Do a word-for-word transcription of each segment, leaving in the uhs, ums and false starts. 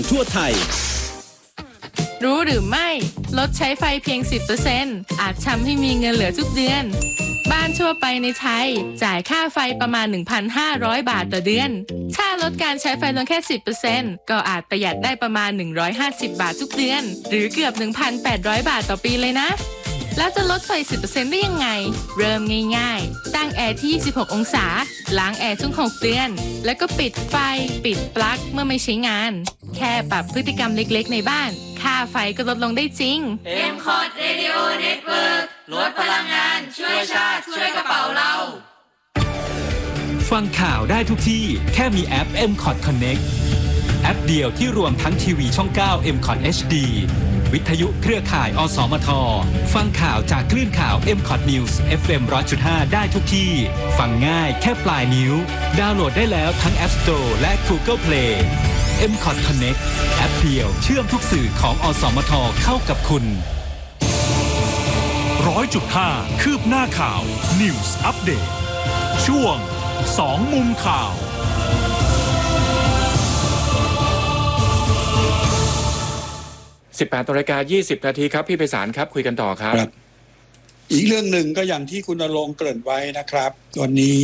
ทั่วไทยรู้หรือไม่ลดใช้ไฟเพียง สิบเปอร์เซ็นต์ อาจทำให้มีเงินเหลือทุกเดือนบ้านทั่วไปในไทยจ่ายค่าไฟประมาณ หนึ่งพันห้าร้อย บาทต่อเดือนถ้าลดการใช้ไฟลงแค่ สิบเปอร์เซ็นต์ ก็อาจประหยัดได้ประมาณ หนึ่งร้อยห้าสิบ บาททุกเดือนหรือเกือบ หนึ่งพันแปดร้อย บาทต่อปีเลยนะแล้วจะลดไฟ สิบเปอร์เซ็นต์ ได้ยังไงเริ่มง่ายๆตั้งแอร์ที่ ยี่สิบหก องศาล้างแอร์ทุก หก เดือนแล้วก็ปิดไฟปิดปลั๊กเมื่อไม่ใช้งานแค่ปรับพฤติกรรมเล็กๆในบ้านค่าไฟก็ลดลงได้จริงเอ็ม คอร์ด Radio Network ลดพลังงานช่วยชาติช่วยกระเป๋าเราฟังข่าวได้ทุกที่แค่มีแอป เอ็ม คอร์ด Connect แอปเดียวที่รวมทั้งทีวีช่อง เก้า เอ็ม คอร์ด เอช ดี วิทยุเครือข่ายอสมทฟังข่าวจากคลื่นข่าว เอ็ม คอร์ด News เอฟ เอ็ม หนึ่งร้อยจุดห้า ได้ทุกที่ฟังง่ายแค่ปลายนิ้วดาวน์โหลดได้แล้วทั้ง App Store และ Google Play เอ็ม คอร์ด Connect แอปเดียวเชื่อมทุกสื่อของอสมทเข้ากับคุณร้อยจุดห้า คืบหน้าข่าว News Update ช่วงสองมุมข่าวสิบแปดนาฬิกายี่สิบนาทีครับพี่ไพศาลครับคุยกันต่อครับอีกเรื่องหนึ่งก็อย่างที่คุณณรงค์เกริ่นไว้นะครับวันนี้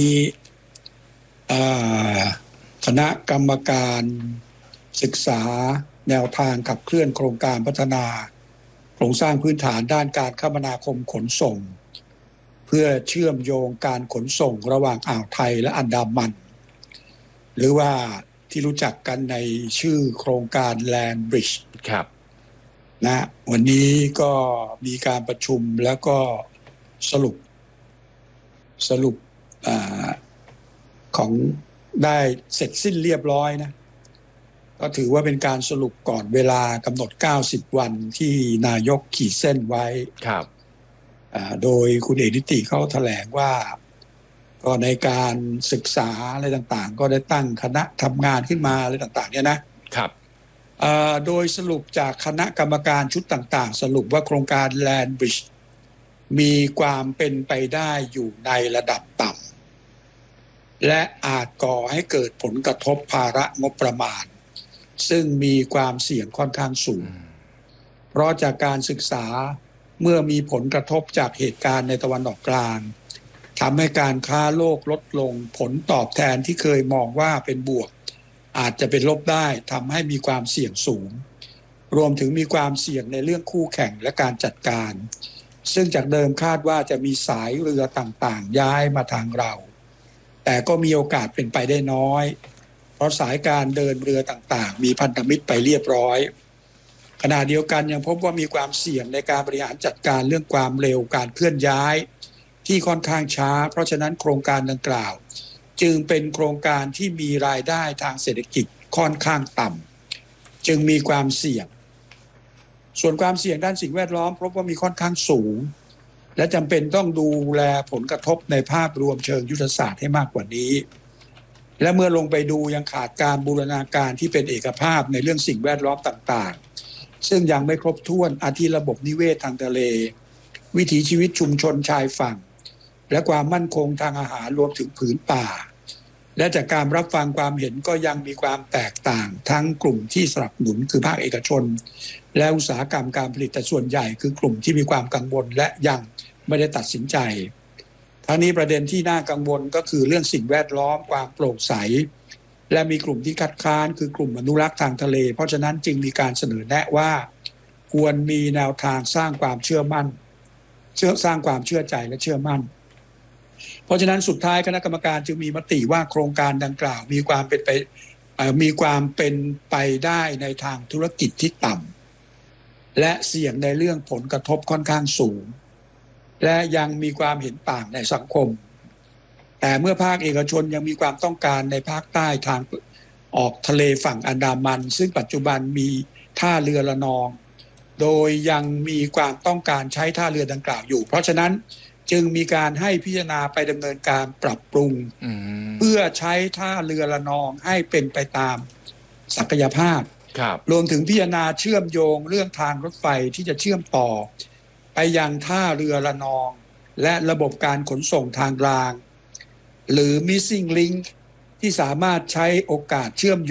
คณะกรรมการศึกษาแนวทางขับเคลื่อนโครงการพัฒนาโครงสร้างพื้นฐานด้านการคมนาคมขนส่งเพื่อเชื่อมโยงการขนส่งระหว่างอ่าวไทยและอันดามันหรือว่าที่รู้จักกันในชื่อโครงการ Land Bridge ครับนะวันนี้ก็มีการประชุมแล้วก็สรุปสรุปอของได้เสร็จสิ้นเรียบร้อยนะก็ถือว่าเป็นการสรุปก่อนเวลากำหนดเก้าสิบวันที่นายกขีดเส้นไว้ครับโดยคุณเอกนิติเขาแถลงว่าก็ในการศึกษาอะไรต่างๆก็ได้ตั้งคณะทำงานขึ้นมาอะไรต่างๆเนี่ยนะครับโดยสรุปจากคณะกรรมการชุดต่างๆสรุปว่าโครงการ Land Bridge มีความเป็นไปได้อยู่ในระดับต่ำและอาจก่อให้เกิดผลกระทบภาระงบประมาณซึ่งมีความเสี่ยงค่อนข้างสูงเพราะจากการศึกษาเมื่อมีผลกระทบจากเหตุการณ์ในตะวันออกกลางทำให้การค้าโลกลดลงผลตอบแทนที่เคยมองว่าเป็นบวกอาจจะเป็นลบได้ทำให้มีความเสี่ยงสูงรวมถึงมีความเสี่ยงในเรื่องคู่แข่งและการจัดการซึ่งจากเดิมคาดว่าจะมีสายเรือต่างๆย้ายมาทางเราแต่ก็มีโอกาสเป็นไปได้น้อยเพราะสายการเดินเรือต่างๆมีพันธมิตรไปเรียบร้อยขณะเดียวกันยังพบว่ามีความเสี่ยงในการบริหารจัดการเรื่องความเร็วการเคลื่อนย้ายที่ค่อนข้างช้าเพราะฉะนั้นโครงการดังกล่าวจึงเป็นโครงการที่มีรายได้ทางเศรษฐกิจค่อนข้างต่ำจึงมีความเสี่ยงส่วนความเสี่ยงด้านสิ่งแวดล้อมพบว่ามีค่อนข้างสูงและจำเป็นต้องดูแลผลกระทบในภาพรวมเชิงยุทธศาสตร์ให้มากกว่านี้และเมื่อลงไปดูยังขาดการบูรณาการที่เป็นเอกภาพในเรื่องสิ่งแวดล้อมต่างๆซึ่งยังไม่ครบถ้วนอาทิระบบนิเวศทางทะเลวิถีชีวิตชุมชนชายฝั่งและความมั่นคงทางอาหารรวมถึงผืนป่าและจากการรับฟังความเห็นก็ยังมีความแตกต่างทั้งกลุ่มที่สนับสนุนคือภาคเอกชนและอุตสาหกรรมการผลิตแต่ส่วนใหญ่คือกลุ่มที่มีความกังวลและยังไม่ได้ตัดสินใจทั้งนี้ประเด็นที่น่ากังวลก็คือเรื่องสิ่งแวดล้อมความโปร่งใสและมีกลุ่มที่คัดค้านคือกลุ่มอนุรักษ์ทางทะเลเพราะฉะนั้นจึงมีการเสนอแนะว่าควรมีแนวทางสร้างความเชื่อมั่นเชื่อสร้างความเชื่อใจและเชื่อมั่นเพราะฉะนั้นสุดท้ายคณะกรรมการจึงมีมติว่าโครงการดังกล่าวมีความเป็นไปมีความเป็นไปได้ในทางธุรกิจที่ต่ำและเสี่ยงในเรื่องผลกระทบค่อนข้างสูงและยังมีความเห็นต่างในสังคมแต่เมื่อภาคเอกชนยังมีความต้องการในภาคใต้ทางออกทะเลฝั่งอันดามันซึ่งปัจจุบันมีท่าเรือระนองโดยยังมีความต้องการใช้ท่าเรือดังกล่าวอยู่เพราะฉะนั้นจึงมีการให้พิจารณาไปดำเนินการปรับปรุงเพื่อใช้ท่าเรือระนองให้เป็นไปตามศักยภาพรวมถึงพิจารณาเชื่อมโยงเรื่องทางรถไฟที่จะเชื่อมต่อไปยังท่าเรือระนองและระบบการขนส่งทางรางหรือ missing link ที่สามารถใช้โอกาสเชื่อม